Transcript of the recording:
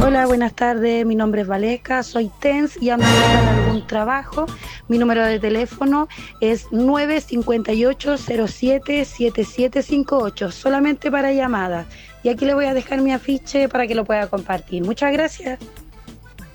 Hola, buenas tardes. Mi nombre es Valesca, soy TENS y ando buscando algún trabajo. Mi número de teléfono es 958-07-7758, solamente para llamadas. Y aquí le voy a dejar mi afiche para que lo pueda compartir. Muchas gracias.